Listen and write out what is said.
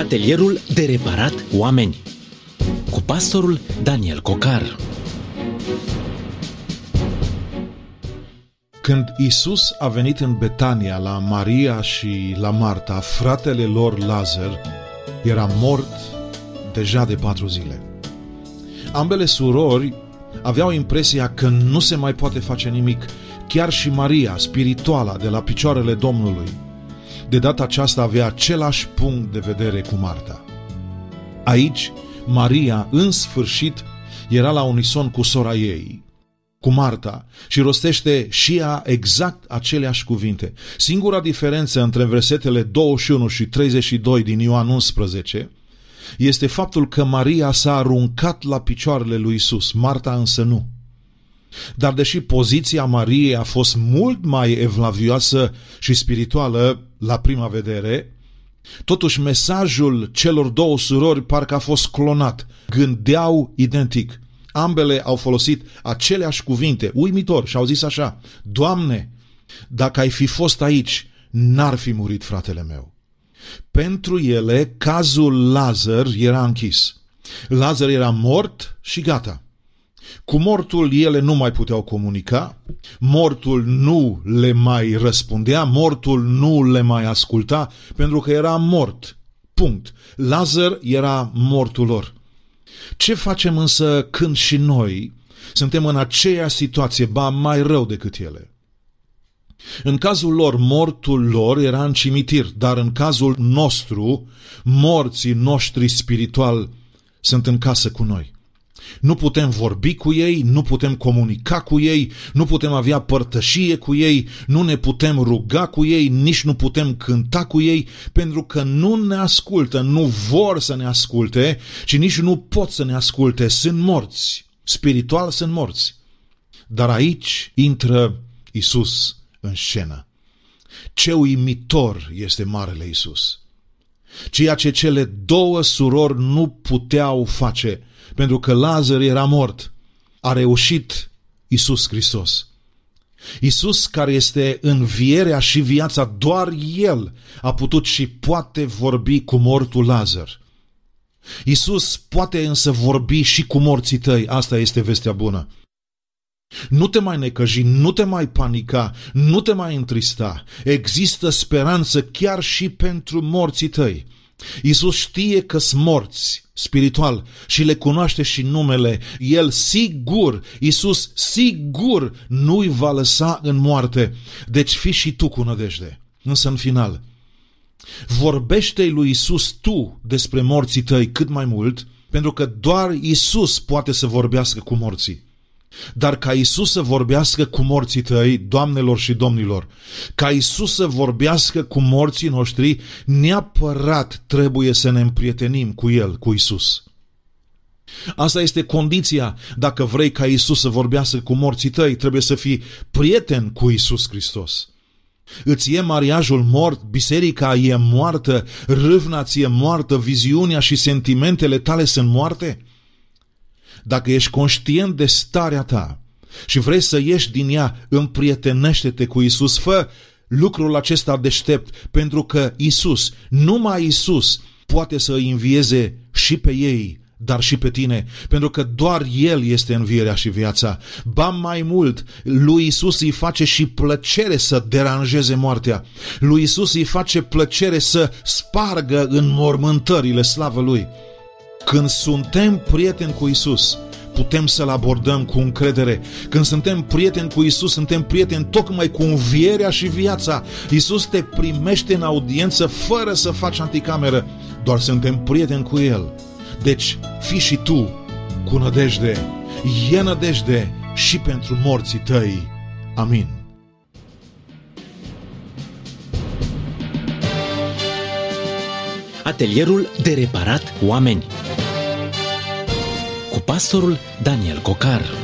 Atelierul de reparat oameni cu pastorul Daniel Cocar. Când Iisus a venit în Betania la Maria și la Marta, fratele lor Lazar era mort deja de 4 zile. Ambele surori aveau impresia că nu se mai poate face nimic. Chiar și Maria, spirituala, de la picioarele Domnului, de data aceasta avea același punct de vedere cu Marta. Aici, Maria, în sfârșit, era la unison cu sora ei, cu Marta, și rostește și ea exact aceleași cuvinte. Singura diferență între versetele 21 și 32 din Ioan 11 este faptul că Maria s-a aruncat la picioarele lui Iisus, Marta însă nu. Dar deși poziția Mariei a fost mult mai evlavioasă și spirituală la prima vedere, totuși mesajul celor două surori parcă a fost clonat, gândeau identic. Ambele au folosit aceleași cuvinte, uimitor, și au zis așa: Doamne, dacă ai fi fost aici, n-ar fi murit fratele meu. Pentru ele, cazul Lazar era închis. Lazar era mort și gata. Cu mortul ele nu mai puteau comunica, mortul nu le mai răspundea, mortul nu le mai asculta, pentru că era mort. Punct. Lazar era mortul lor. Ce facem însă când și noi suntem în aceeași situație, ba mai rău decât ele? În cazul lor, mortul lor era în cimitir, dar în cazul nostru, morții noștri spirituali sunt în casă cu noi. Nu putem vorbi cu ei, nu putem comunica cu ei, nu putem avea părtășie cu ei, nu ne putem ruga cu ei, nici nu putem cânta cu ei, pentru că nu ne ascultă, nu vor să ne asculte și nici nu pot să ne asculte. Sunt morți, spiritual sunt morți. Dar aici intră Iisus în scenă. Ce uimitor este Marele Iisus! Ceea ce cele două surori nu puteau face, pentru că Lazar era mort, a reușit Iisus Hristos. Iisus, care este învierea și viața, doar El a putut și poate vorbi cu mortul Lazar. Iisus poate însă vorbi și cu morții tăi, asta este vestea bună. Nu te mai necăji, nu te mai panica, nu te mai întrista. Există speranță chiar și pentru morții tăi. Iisus știe că sunt morți spiritual și le cunoaște și numele. El Iisus sigur nu-i va lăsa în moarte. Deci fii și tu cu nădejde. Însă în final, vorbește-i lui Iisus tu despre morții tăi cât mai mult, pentru că doar Iisus poate să vorbească cu morții. Dar ca Iisus să vorbească cu morții tăi, doamnelor și domnilor, ca Iisus să vorbească cu morții noștri, neapărat trebuie să ne împrietenim cu El, cu Iisus. Asta este condiția. Dacă vrei ca Iisus să vorbească cu morții tăi, trebuie să fii prieten cu Iisus Hristos. Îți e mariajul mort, biserica e moartă, râvna ți e moartă, viziunea și sentimentele tale sunt moarte? Dacă ești conștient de starea ta și vrei să ieși din ea, împrietenește-te cu Iisus. Fă lucrul acesta deștept, pentru că Iisus, numai Iisus, poate să îi învieze și pe ei, dar și pe tine, pentru că doar El este învierea și viața. Ba mai mult, lui Iisus îi face și plăcere să deranjeze moartea. Lui Iisus îi face plăcere să spargă înmormântările, slavă Lui. Când suntem prieteni cu Iisus, putem să-L abordăm cu încredere. Când suntem prieteni cu Iisus, suntem prieteni tocmai cu învierea și viața. Iisus te primește în audiență fără să faci anticameră. Doar suntem prieteni cu El. Deci, fii și tu cu nădejde. E nădejde și pentru morții tăi. Amin. Atelierul de reparat oameni cu pastorul Daniel Cocar.